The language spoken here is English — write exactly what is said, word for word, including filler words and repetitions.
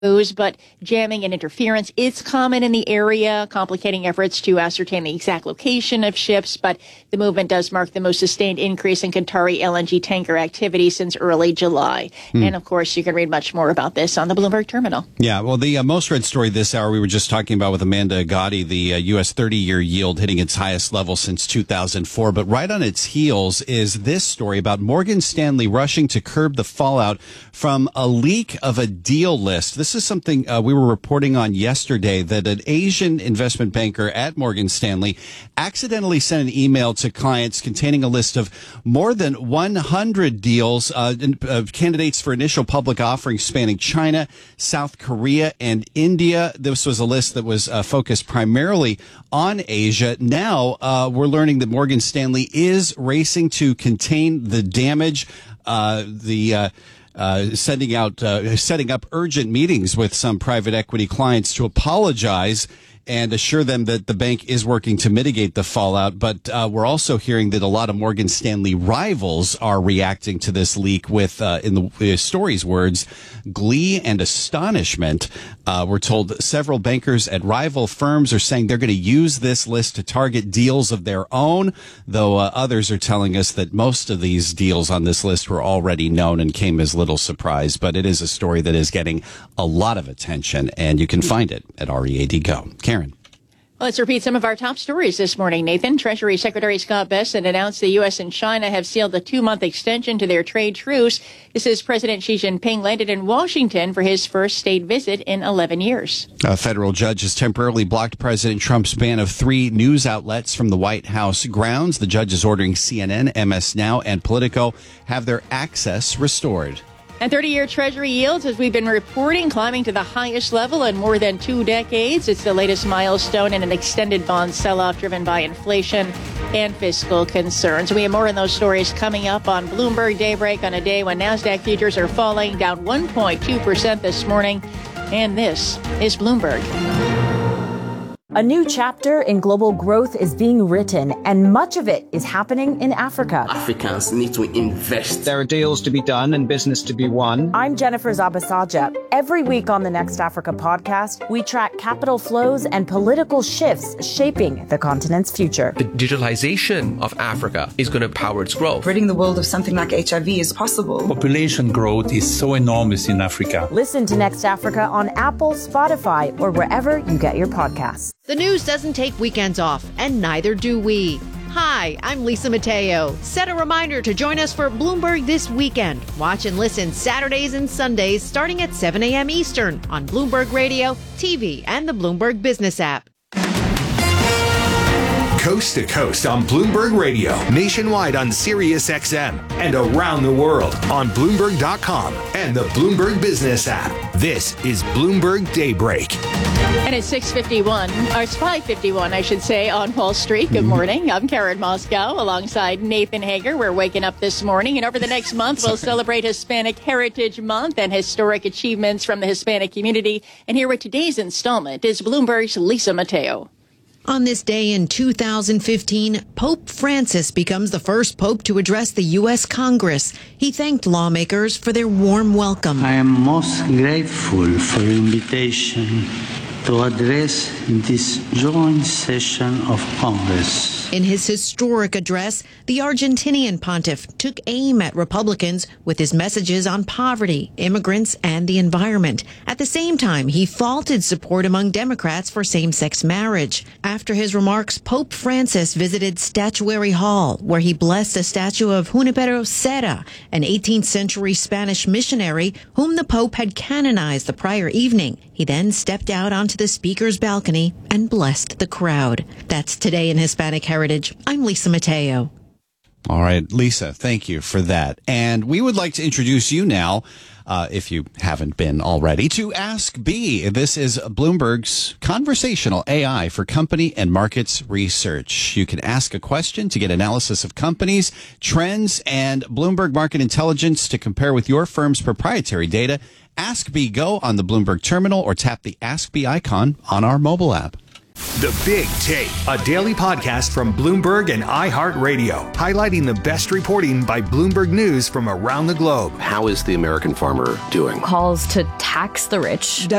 but jamming and interference is common in the area, complicating efforts to ascertain the exact location of ships. But the movement does mark the most sustained increase in Qatari L N G tanker activity since early July. Hmm. And, of course, you can read much more about this on the Bloomberg Terminal. Yeah, well, the uh, most read story this hour we were just talking about with Amanda Gotti, the uh, U S thirty-year yield hitting its highest level since two thousand four. But right on its heels is this story about Morgan Stanley rushing to curb the fallout from a leak of a deal list. This This is something uh, we were reporting on yesterday, that an Asian investment banker at Morgan Stanley accidentally sent an email to clients containing a list of more than one hundred deals, uh, uh, candidates for initial public offerings spanning China, South Korea, and India. This was a list that was uh, focused primarily on Asia. Now uh, we're learning that Morgan Stanley is racing to contain the damage. Uh, the uh, Uh, sending out, uh, setting up urgent meetings with some private equity clients to apologize and assure them that the bank is working to mitigate the fallout. But uh, we're also hearing that a lot of Morgan Stanley rivals are reacting to this leak with, uh, in the, the story's words, glee and astonishment. Uh, we're told several bankers at rival firms are saying they're going to use this list to target deals of their own, though uh, others are telling us that most of these deals on this list were already known and came as little surprise. But it is a story that is getting a lot of attention, and you can find it at R E A D Go. Karen. Well, let's repeat some of our top stories this morning, Nathan. Treasury Secretary Scott Bessent announced the U S and China have sealed a two-month extension to their trade truce. This is President Xi Jinping landed in Washington for his first state visit in eleven years. A federal judge has temporarily blocked President Trump's ban of three news outlets from the White House grounds. The judge is ordering C N N, M S Now, and Politico have their access restored. And thirty-year Treasury yields, as we've been reporting, climbing to the highest level in more than two decades. It's the latest milestone in an extended bond sell-off driven by inflation and fiscal concerns. We have more on those stories coming up on Bloomberg Daybreak on a day when NASDAQ futures are falling, down one point two percent this morning. And this is Bloomberg. A new chapter in global growth is being written, and much of it is happening in Africa. Africans need to invest. There are deals to be done and business to be won. I'm Jennifer Zabasaja. Every week on the Next Africa podcast, we track capital flows and political shifts shaping the continent's future. The digitalization of Africa is going to power its growth. Ridding the world of something like H I V is possible. Population growth is so enormous in Africa. Listen to Next Africa on Apple, Spotify, or wherever you get your podcasts. The news doesn't take weekends off, and neither do we. Hi, I'm Lisa Mateo. Set a reminder to join us for Bloomberg This Weekend. Watch and listen Saturdays and Sundays starting at seven a.m. Eastern on Bloomberg Radio, T V, and the Bloomberg Business app. Coast to coast on Bloomberg Radio, nationwide on Sirius X M, and around the world on Bloomberg dot com and the Bloomberg Business app. This is Bloomberg Daybreak. And it's six fifty-one, or it's five fifty-one, I should say, on Wall Street. Good morning. I'm Karen Moscow alongside Nathan Hager. We're waking up this morning, and over the next month, we'll celebrate Hispanic Heritage Month and historic achievements from the Hispanic community. And here with today's installment is Bloomberg's Lisa Mateo. On this day in two thousand fifteen, Pope Francis becomes the first pope to address the U S Congress. He thanked lawmakers for their warm welcome. I am most grateful for the invitation to address this joint session of Congress. In his historic address, the Argentinian pontiff took aim at Republicans with his messages on poverty, immigrants, and the environment. At the same time, he faulted support among Democrats for same-sex marriage. After his remarks, Pope Francis visited Statuary Hall, where he blessed a statue of Junipero Serra, an eighteenth century Spanish missionary whom the Pope had canonized the prior evening. He then stepped out onto the speaker's balcony and blessed the crowd. That's Today in Hispanic Heritage. I'm Lisa Mateo. All right, Lisa, thank you for that. And we would like to introduce you now, uh, if you haven't been already, to Ask B. This is Bloomberg's conversational A I for company and markets research. You can ask a question to get analysis of companies, trends, and Bloomberg Market Intelligence to compare with your firm's proprietary data. Ask B Go on the Bloomberg Terminal or tap the Ask B icon on our mobile app. The Big Take, a daily podcast from Bloomberg and iHeartRadio, highlighting the best reporting by Bloomberg News from around the globe. How is the American farmer doing? Calls to tax the rich.